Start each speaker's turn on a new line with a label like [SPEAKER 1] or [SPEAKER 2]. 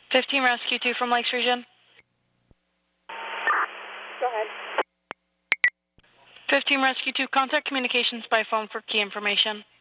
[SPEAKER 1] 15 Rescue 2 from Lakes Region.
[SPEAKER 2] Go ahead.
[SPEAKER 1] 15 Rescue 2, contact communications by phone for key information.